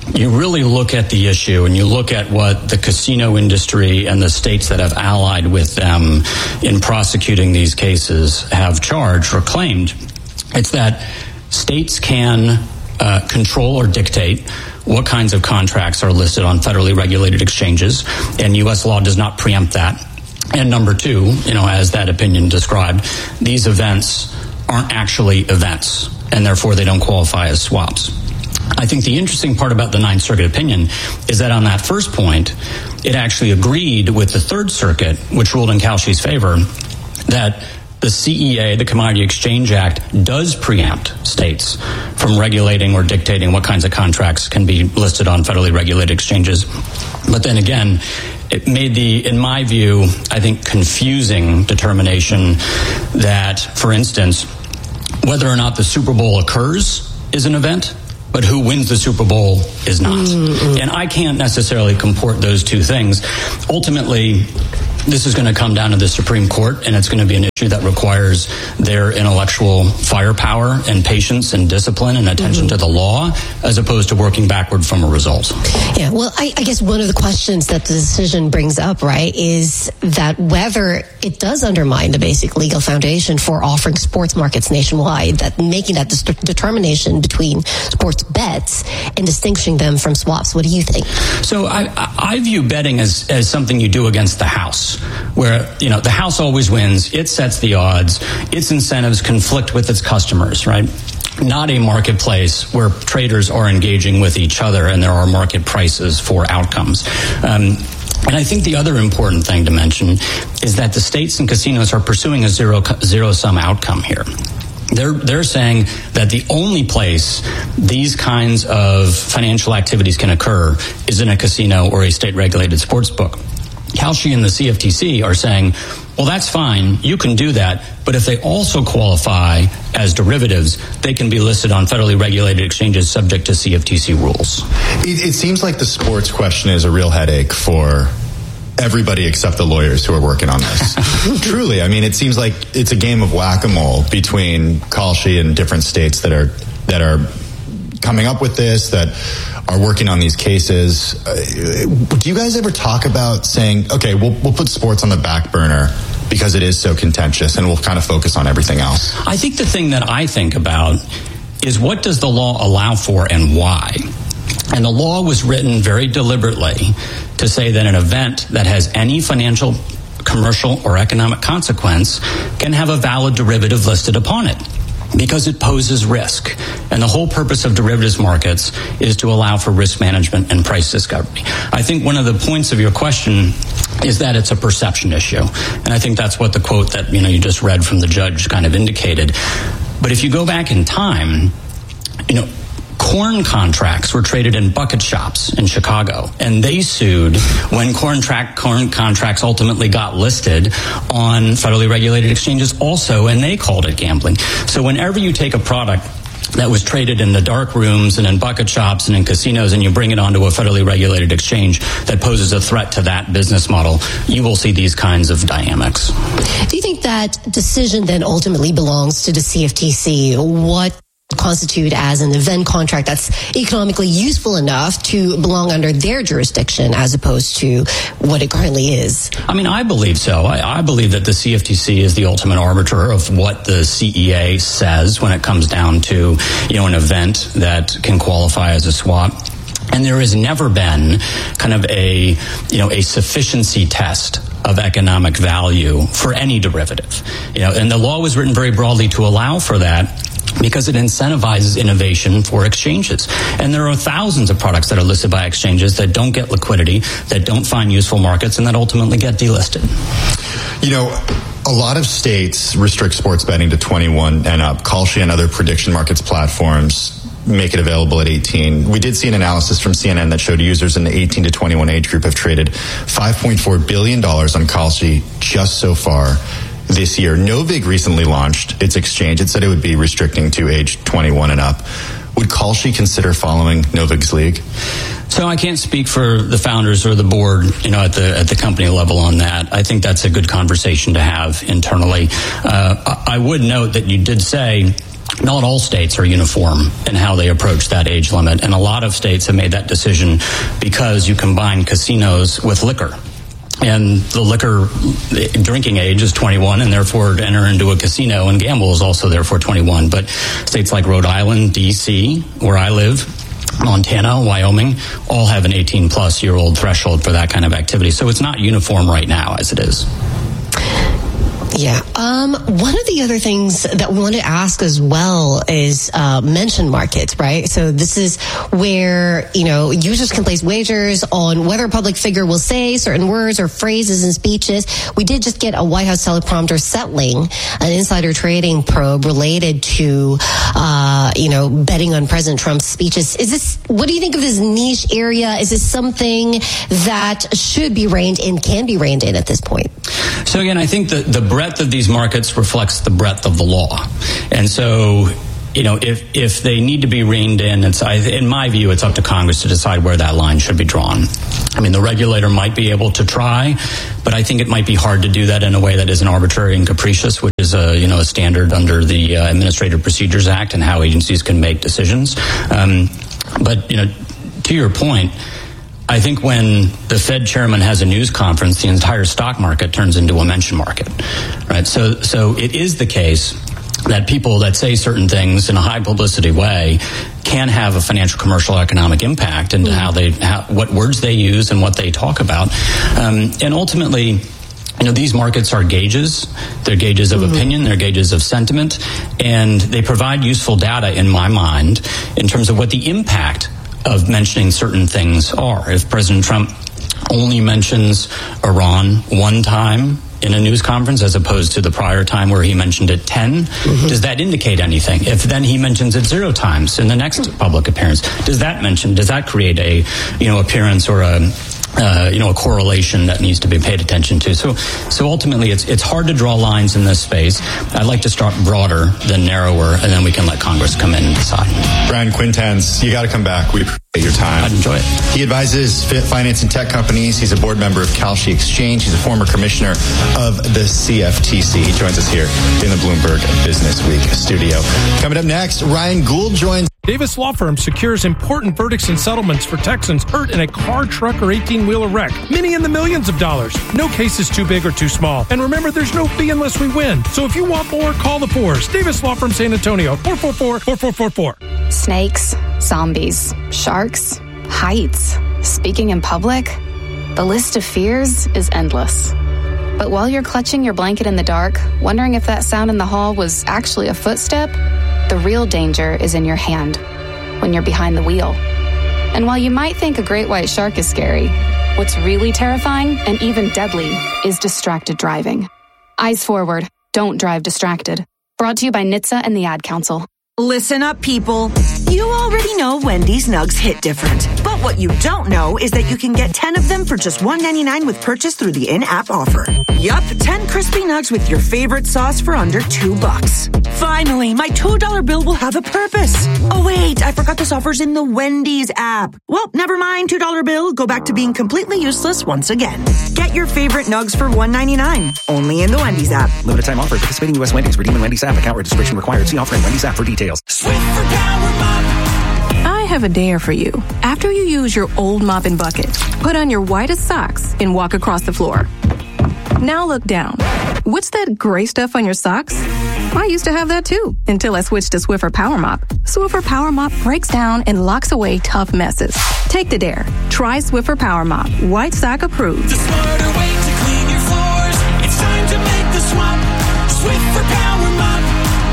you really look at the issue and you look at what the casino industry and the states that have allied with them in prosecuting these cases have charged or claimed, it's that states can uh, control or dictate what kinds of contracts are listed on federally regulated exchanges, and U S law does not preempt that. And number two, you know, as that opinion described, these events aren't actually events, and therefore they don't qualify as swaps. I think the interesting part about the Ninth Circuit opinion is that on that first point, it actually agreed with the Third Circuit, which ruled in Kalshi's favor, that the C E A, the Commodity Exchange Act, does preempt states from regulating or dictating what kinds of contracts can be listed on federally regulated exchanges. But then again, it made the, in my view, I think, confusing determination that, for instance, whether or not the Super Bowl occurs is an event, but who wins the Super Bowl is not. Mm-hmm. And I can't necessarily comport those two things. Ultimately, this is going to come down to the Supreme Court, and it's going to be an issue that requires their intellectual firepower and patience and discipline and attention mm-hmm. to the law, as opposed to working backward from a result. Yeah, well, I, I guess one of the questions that the decision brings up, right, is that whether it does undermine the basic legal foundation for offering sports markets nationwide, that making that dis- determination between sports bets and distinguishing them from swaps. What do you think? So I, I view betting as, as something you do against the house, where, you know, the house always wins. It sets the odds. Its incentives conflict with its customers, right? Not a marketplace where traders are engaging with each other and there are market prices for outcomes. Um, And I think the other important thing to mention is that the states and casinos are pursuing a zero zero sum outcome here. They're they're saying that the only place these kinds of financial activities can occur is in a casino or a state-regulated sports book. Kalshi and the C F T C are saying, well, that's fine, you can do that, but if they also qualify as derivatives, they can be listed on federally regulated exchanges subject to C F T C rules. It, it seems like the sports question is a real headache for everybody except the lawyers who are working on this. Truly, I mean, it seems like it's a game of whack-a-mole between Kalshi and different states that are that are coming up with this, that are working on these cases. Uh, do you guys ever talk about saying, okay, we'll we'll put sports on the back burner because it is so contentious, and we'll kind of focus on everything else? I think the thing that I think about is, what does the law allow for and why? And the law was written very deliberately to say that an event that has any financial, commercial, or economic consequence can have a valid derivative listed upon it, because it poses risk. And the whole purpose of derivatives markets is to allow for risk management and price discovery. I think one of the points of your question is that it's a perception issue. And I think that's what the quote that, you know, you just read from the judge kind of indicated. But if you go back in time, you know, corn contracts were traded in bucket shops in Chicago, and they sued when corn, track, corn contracts ultimately got listed on federally regulated exchanges also, and they called it gambling. So whenever you take a product that was traded in the dark rooms and in bucket shops and in casinos, and you bring it onto a federally regulated exchange that poses a threat to that business model, you will see these kinds of dynamics. Do you think that decision then ultimately belongs to the C F T C? What constitute as an event contract that's economically useful enough to belong under their jurisdiction as opposed to what it currently is? I mean, I believe so. I, I believe that the C F T C is the ultimate arbiter of what the C E A says when it comes down to, you know, an event that can qualify as a swap. And there has never been kind of a, you know, a sufficiency test of economic value for any derivative. You know, and the law was written very broadly to allow for that, because it incentivizes innovation for exchanges. And there are thousands of products that are listed by exchanges that don't get liquidity, that don't find useful markets, and that ultimately get delisted. You know, a lot of states restrict sports betting to twenty-one and up. Kalshi and other prediction markets platforms make it available at eighteen. We did see an analysis from C N N that showed users in the eighteen to twenty-one age group have traded five point four billion dollars on Kalshi just so far this year. Novig recently launched its exchange. It said it would be restricting to age twenty-one and up. Would Kalshi consider following Novig's league? So I can't speak for the founders or the board, you know, at the at the company level on that. I think that's a good conversation to have internally. Uh, I would note that you did say not all states are uniform in how they approach that age limit. And a lot of states have made that decision because you combine casinos with liquor. And the liquor drinking age is twenty-one, and therefore to enter into a casino and gamble is also therefore twenty-one. But states like Rhode Island, D C, where I live, Montana, Wyoming, all have an eighteen plus year old threshold for that kind of activity. So it's not uniform right now as it is. Yeah. Um, one of the other things that we want to ask as well is uh, mention markets, right? So this is where, you know, users can place wagers on whether a public figure will say certain words or phrases in speeches. We did just get a White House teleprompter settling an insider trading probe related to, uh, you know, betting on President Trump's speeches. Is this, what do you think of this niche area? Is this something that should be reined in, can be reined in at this point? So again, I think the, the breadth of these markets reflects the breadth of the law. And so, you know, if if they need to be reined in, it's, in my view, it's up to Congress to decide where that line should be drawn. I mean, the regulator might be able to try, but I think it might be hard to do that in a way that isn't arbitrary and capricious, which is a, you know, a standard under the uh, Administrative Procedures Act and how agencies can make decisions. Um, but, you know, to your point, I think when the Fed chairman has a news conference, the entire stock market turns into a mention market, right? So, so it is the case that people that say certain things in a high publicity way can have a financial, commercial, economic impact into mm-hmm. how they, how, what words they use and what they talk about, um, and ultimately, you know, these markets are gauges. They're gauges of mm-hmm. opinion. They're gauges of sentiment, and they provide useful data in my mind in terms of what the impact of mentioning certain things are. If President Trump only mentions Iran one time in a news conference as opposed to the prior time where he mentioned it ten, mm-hmm. does that indicate anything? If then he mentions it zero times in the next public appearance, does that mention, does that create a, you know, appearance or a, Uh, you know, a correlation that needs to be paid attention to. So, so ultimately, it's it's hard to draw lines in this space. I'd like to start broader than narrower, and then we can let Congress come in and decide. Brian Quintenz, you got to come back. We appreciate your time. I'd enjoy it. He advises finance and tech companies. He's a board member of Kalshi Exchange. He's a former commissioner of the C F T C. He joins us here in the Bloomberg Business Week studio. Coming up next, Ryan Gould joins. Davis Law Firm secures important verdicts and settlements for Texans hurt in a car, truck, or eighteen-wheeler wreck. Many in the millions of dollars. No case is too big or too small. And remember, there's no fee unless we win. So if you want more, call the fours. Davis Law Firm San Antonio, four four four, four four four four. Snakes, zombies, sharks, heights, speaking in public. The list of fears is endless. But while you're clutching your blanket in the dark, wondering if that sound in the hall was actually a footstep, the real danger is in your hand, when you're behind the wheel. And while you might think a great white shark is scary, what's really terrifying and even deadly is distracted driving. Eyes forward, don't drive distracted. Brought to you by N H T S A and the Ad Council. Listen up, people. You already know Wendy's Nugs hit different. But what you don't know is that you can get ten of them for just one ninety-nine with purchase through the in-app offer. Yup, ten crispy nugs with your favorite sauce for under two bucks. Finally, my two dollar bill will have a purpose. Oh wait, I forgot this offer's in the Wendy's app. Well, never mind, two dollar bill. Go back to being completely useless once again. Get your favorite nugs for one ninety-nine. Only in the Wendy's app. Limited time offer. Participating U S Wendy's. Redeem in Wendy's app. Account registration required. See offer in Wendy's app for details. Swiffer Power Mop. I have a dare for you. After you use your old mop and bucket, put on your whitest socks and walk across the floor. Now look down. What's that gray stuff on your socks? I used to have that too, until I switched to Swiffer Power Mop. Swiffer Power Mop breaks down and locks away tough messes. Take the dare. Try Swiffer Power Mop. White sock approved. The smarter way to clean your floors. It's time to make the swap. Swiffer Power Mop.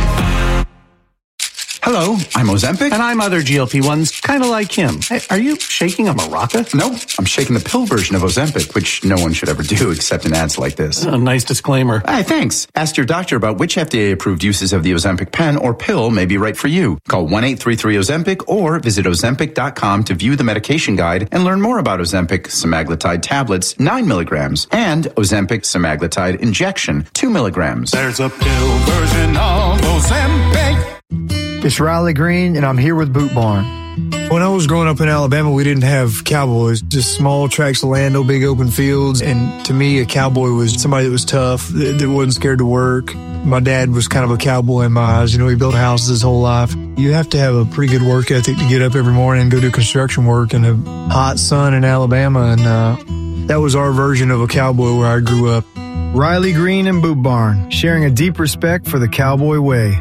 Hello, I'm Ozempic. And I'm other G L P ones, kind of like him. Hey, are you shaking a maraca? No, I'm shaking the pill version of Ozempic, which no one should ever do except in ads like this. A nice disclaimer. Hey, thanks. Ask your doctor about which F D A-approved uses of the Ozempic pen or pill may be right for you. Call one eight three three Ozempic or visit Ozempic dot com to view the medication guide and learn more about Ozempic semaglutide tablets, nine milligrams, and Ozempic semaglutide injection, two milligrams. There's a pill version of Ozempic. It's Riley Green, and I'm here with Boot Barn. When I was growing up in Alabama, we didn't have cowboys, just small tracts of land, no big open fields. And to me, a cowboy was somebody that was tough, that, that wasn't scared to work. My dad was kind of a cowboy in my eyes. You know, he built houses his whole life. You have to have a pretty good work ethic to get up every morning and go do construction work in the hot sun in Alabama. And uh, that was our version of a cowboy where I grew up. Riley Green and Boot Barn, sharing a deep respect for the cowboy way.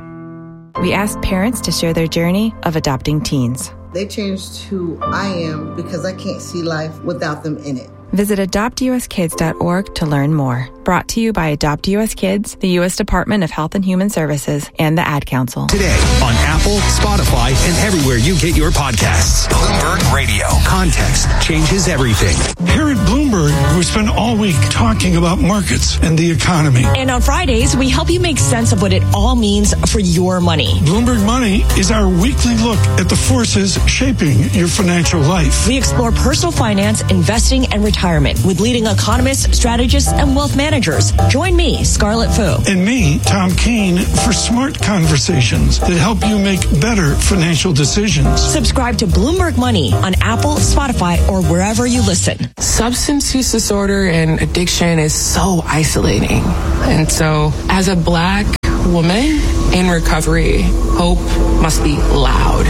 We asked parents to share their journey of adopting teens. They changed who I am because I can't see life without them in it. Visit adopt u s kids dot org to learn more. Brought to you by Adopt U S Kids, the U S Department of Health and Human Services, and the Ad Council. Today on Apple, Spotify, and everywhere you get your podcasts. Bloomberg Radio. Context changes everything. Here at Bloomberg, we spend all week talking about markets and the economy. And on Fridays, we help you make sense of what it all means for your money. Bloomberg Money is our weekly look at the forces shaping your financial life. We explore personal finance, investing, and retirement with leading economists, strategists, and wealth managers. Join me, Scarlett Fu. And me, Tom Keene, for smart conversations that help you make better financial decisions. Subscribe to Bloomberg Money on Apple, Spotify, or wherever you listen. Substance use disorder and addiction is so isolating. And so, as a Black woman in recovery, hope must be loud.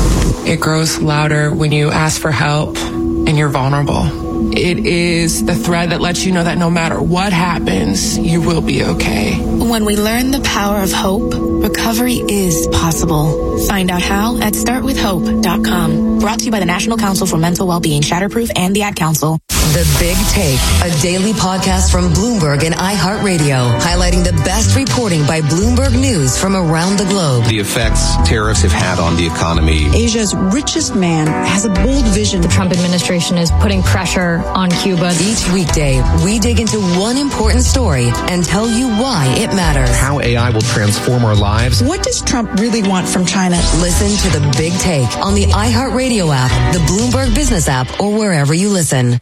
It grows louder when you ask for help and you're vulnerable. It is the thread that lets you know that no matter what happens, you will be okay. When we learn the power of hope, recovery is possible. Find out how at start with hope dot com. Brought to you by the National Council for Mental Wellbeing, Shatterproof, and the Ad Council. The Big Take, a daily podcast from Bloomberg and iHeartRadio, highlighting the best reporting by Bloomberg News from around the globe. The effects tariffs have had on the economy. Asia's richest man has a bold vision. The Trump administration is putting pressure on Cuba. Each weekday, we dig into one important story and tell you why it matters. How A I will transform our lives. What does Trump really want from China? Listen to The Big Take on the iHeartRadio app, the Bloomberg Business app, or wherever you listen.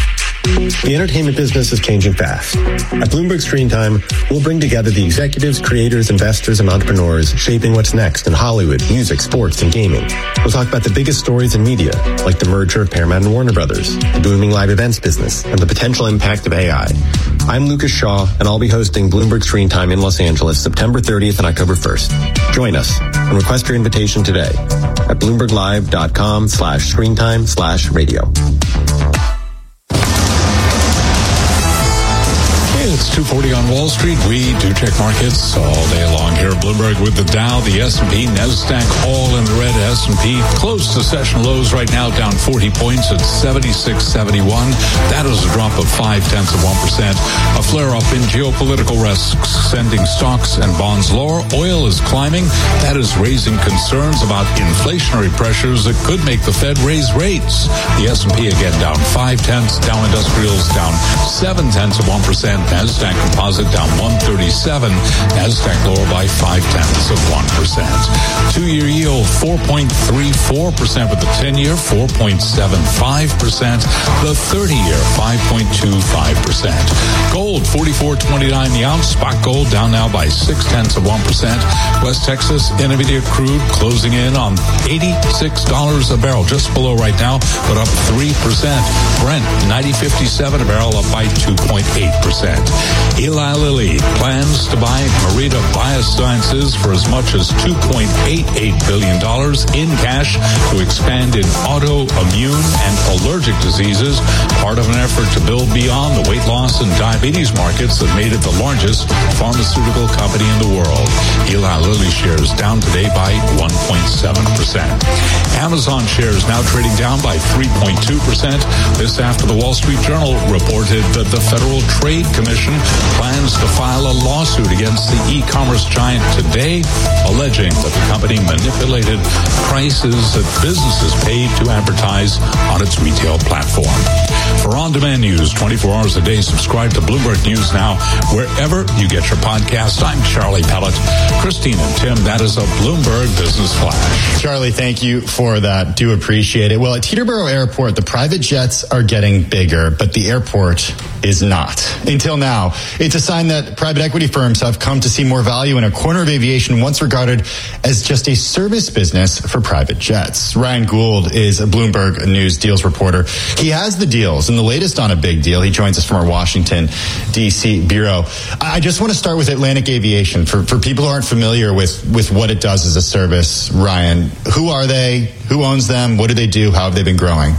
The entertainment business is changing fast. At Bloomberg Screen Time, we'll bring together the executives, creators, investors, and entrepreneurs shaping what's next in Hollywood, music, sports, and gaming. We'll talk about the biggest stories in media, like the merger of Paramount and Warner Brothers, the booming live events business, and the potential impact of A I. I'm Lucas Shaw, and I'll be hosting Bloomberg Screen Time in Los Angeles September thirtieth and October first. Join us and request your invitation today at bloomberglive.com slash screentime slash radio. It's two forty on Wall Street. We do check markets all day long here at Bloomberg with the Dow, the S and P, NASDAQ, all in the red. S and P close to session lows right now, down forty points at seventy-six seventy-one. That is a drop of five tenths of one percent. A flare-up in geopolitical risks, sending stocks and bonds lower. Oil is climbing. That is raising concerns about inflationary pressures that could make the Fed raise rates. The S and P again down five tenths. Dow Industrials down seven tenths of one percent. NASDAQ Composite down one thirty-seven. NASDAQ lower by five tenths of one percent. Two-year yield four point three four percent with the ten-year, four point seven five percent. The thirty-year, five point two five percent. Gold forty-four twenty-nine the ounce. Spot gold down now by six tenths of one percent. West Texas Intermediate crude closing in on eighty-six dollars a barrel, just below right now, but up three percent. Brent ninety fifty-seven a barrel, up by two point eight percent. Eli Lilly plans to buy Merida Biosciences for as much as two point eight eight billion dollars in cash to expand in autoimmune and allergic diseases, part of an effort to build beyond the weight loss and diabetes markets that made it the largest pharmaceutical company in the world. Eli Lilly shares down today by one point seven percent. Amazon shares now trading down by three point two percent. This after the Wall Street Journal reported that the Federal Trade Commission plans to file a lawsuit against the e-commerce giant today, alleging that the company manipulated prices that businesses paid to advertise on its retail platform. For on-demand news twenty-four hours a day, subscribe to Bloomberg News Now wherever you get your podcast. I'm Charlie Pellet. Christine and Tim, that is a Bloomberg Business Flash. Charlie, thank you for that. Do appreciate it. Well, at Teterboro Airport, the private jets are getting bigger, but the airport is not. Until now, it's a sign that private equity firms have come to see more value in a corner of aviation once regarded as just a service business for private jets. Ryan Gould is a Bloomberg News deals reporter. He has the deals and the latest on a big deal. He joins us from our Washington, D C bureau. I just want to start with Atlantic Aviation. For, for people who aren't familiar with, with what it does as a service, Ryan, who are they? Who owns them? What do they do? How have they been growing?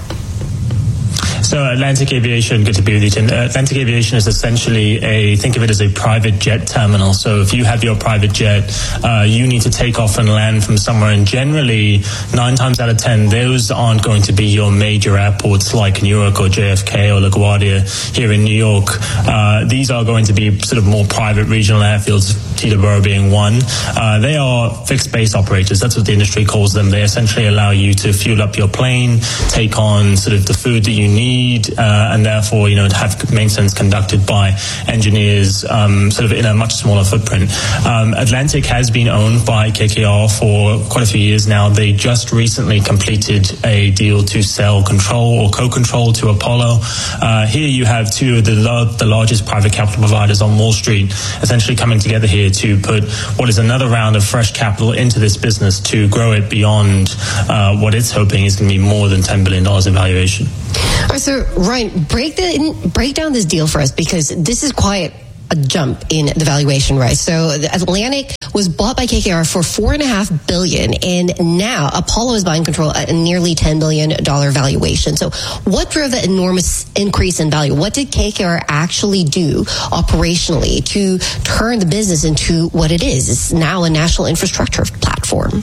So Atlantic Aviation, good to be with you, Tim. Atlantic Aviation is essentially a, think of it as a private jet terminal. So if you have your private jet, uh, you need to take off and land from somewhere. And generally, nine times out of ten, those aren't going to be your major airports like Newark or J F K or LaGuardia here in New York. Uh, these are going to be sort of more private regional airfields, Teterboro being one. Uh, they are fixed base operators. That's what the industry calls them. They essentially allow you to fuel up your plane, take on sort of the food that you need, Uh, and therefore, you know, to have maintenance conducted by engineers, um, sort of in a much smaller footprint. Um, Atlantic has been owned by K K R for quite a few years now. They just recently completed a deal to sell control or co-control to Apollo. Uh, here you have two of the, lo- the largest private capital providers on Wall Street essentially coming together here to put what is another round of fresh capital into this business to grow it beyond uh, what it's hoping is going to be more than ten billion dollars in valuation. All right, so Ryan, break the break down this deal for us, because this is quite a jump in the valuation, right? So the Atlantic was bought by K K R for four and a half billion, and now Apollo is buying control at a nearly ten billion dollars valuation. So what drove that enormous increase in value? What did K K R actually do operationally to turn the business into what it is? It's now a national infrastructure platform.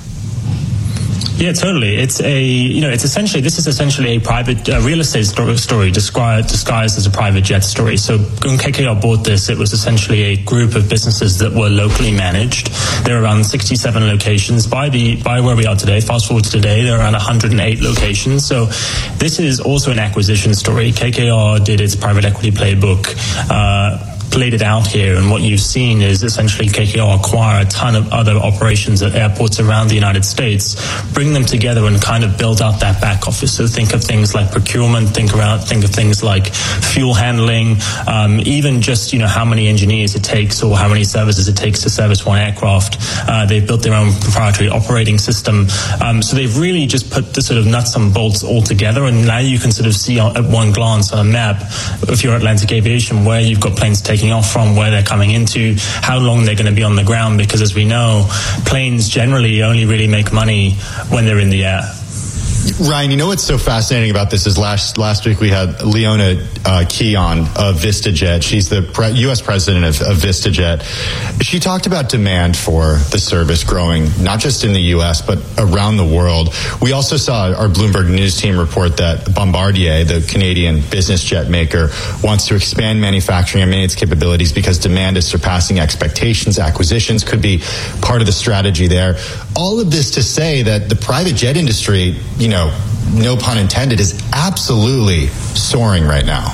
Yeah, totally. It's a, you know, it's essentially, this is essentially a private uh, real estate story, story disguised, disguised as a private jet story. So when K K R bought this, it was essentially a group of businesses that were locally managed. There are around sixty-seven locations. By the, by where we are today, fast forward to today, there are around one hundred eight locations. So this is also an acquisition story. K K R did its private equity playbook, uh, played it out here, and what you've seen is essentially K K R acquire a ton of other operations at airports around the United States, bring them together and kind of build out that back office. So think of things like procurement, think around, think of things like fuel handling, um, even just, you know, how many engineers it takes or how many services it takes to service one aircraft. Uh, they've built their own proprietary operating system. Um, so they've really just put the sort of nuts and bolts all together, and now you can sort of see at one glance on a map, if you're Atlantic Aviation, where you've got planes taking off from, where they're coming into, how long they're going to be on the ground, because as we know, planes generally only really make money when they're in the air. Ryan, you know what's so fascinating about this is last last week we had Leona uh, Key on of VistaJet. She's the pre- U S president of, of VistaJet. She talked about demand for the service growing, not just in the U S, but around the world. We also saw our Bloomberg News team report that Bombardier, the Canadian business jet maker, wants to expand manufacturing and its capabilities because demand is surpassing expectations. Acquisitions could be part of the strategy there. All of this to say that the private jet industry, you know, no pun intended, is absolutely soaring right now.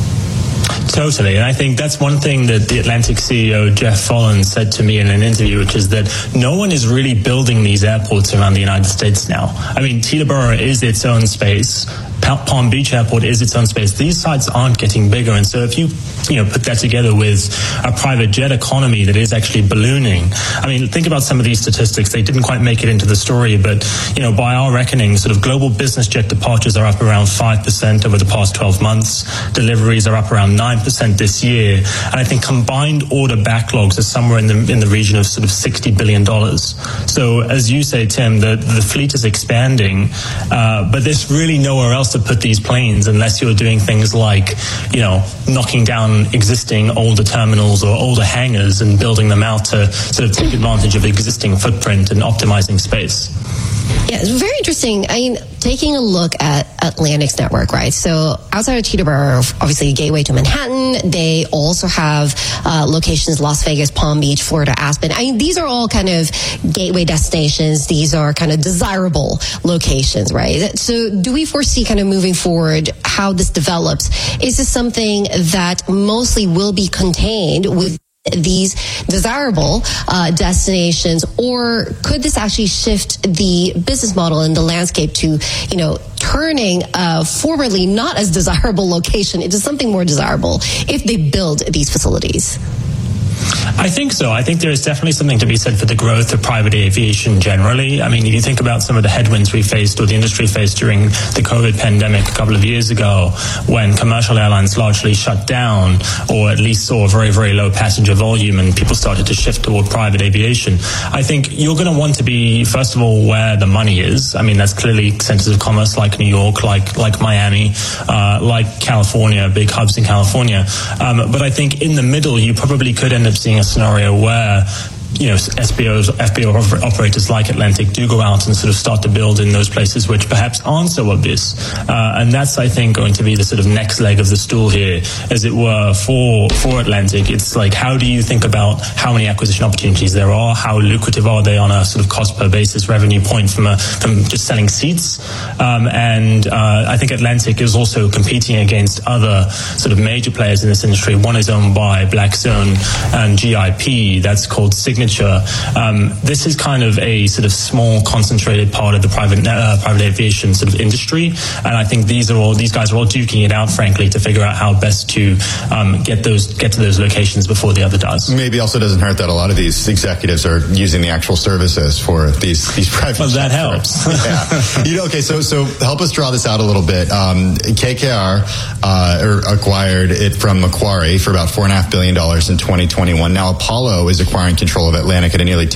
Totally. And I think that's one thing that the Atlantic C E O, Jeff Follin, said to me in an interview, which is that no one is really building these airports around the United States now. I mean, Teterboro is its own space. Palm Beach Airport is its own space. These sites aren't getting bigger. And so if you, you know, put that together with a private jet economy that is actually ballooning, I mean, think about some of these statistics. They didn't quite make it into the story, but, you know, by our reckoning, sort of global business jet departures are up around five percent over the past twelve months. Deliveries are up around nine percent this year. And I think combined order backlogs are somewhere in the in the region of sort of sixty billion dollars. So as you say, Tim, the, the fleet is expanding, uh, but there's really nowhere else to put these planes unless you're doing things like, you know, knocking down existing older terminals or older hangars and building them out to sort of take advantage of existing footprint and optimizing space. Yeah, it's very interesting. I mean, taking a look at Atlantic's network, right? So outside of Teterboro, obviously gateway to Manhattan. They also have uh, locations Las Vegas, Palm Beach, Florida, Aspen. I mean, these are all kind of gateway destinations. These are kind of desirable locations, right? So do we foresee kind of moving forward how this develops? Is this something that mostly will be contained with these desirable uh, destinations, or could this actually shift the business model and the landscape to, you know, turning a formerly not as desirable location into something more desirable if they build these facilities? I think so. I think there is definitely something to be said for the growth of private aviation generally. I mean, if you think about some of the headwinds we faced or the industry faced during the COVID pandemic a couple of years ago, when commercial airlines largely shut down or at least saw a very, very low passenger volume and people started to shift toward private aviation, I think you're going to want to be, first of all, where the money is. I mean, that's clearly centers of commerce like New York, like like Miami, uh, like California, big hubs in California. Um, but I think in the middle, you probably could end up seeing a scenario where, you know, S B Os, F B O operators like Atlantic do go out and sort of start to build in those places which perhaps aren't so obvious. Uh, and that's, I think, going to be the sort of next leg of the stool here, as it were, for, for Atlantic. It's like, how do you think about how many acquisition opportunities there are? How lucrative are they on a sort of cost per basis revenue point from a, from just selling seats? Um, and uh, I think Atlantic is also competing against other sort of major players in this industry. One is owned by Blackstone and G I P. That's called Signature. Um, this is kind of a sort of small, concentrated part of the private uh, private aviation sort of industry, and I think these are all these guys are all duking it out, frankly, to figure out how best to um, get those get to those locations before the other does. Maybe also doesn't hurt that a lot of these executives are using the actual services for these these private. Well, that helps. Yeah. You know, okay, so so help us draw this out a little bit. Um, K K R uh, acquired it from Macquarie for about four and a half billion dollars in twenty twenty-one. Now Apollo is acquiring control of Atlantic at a nearly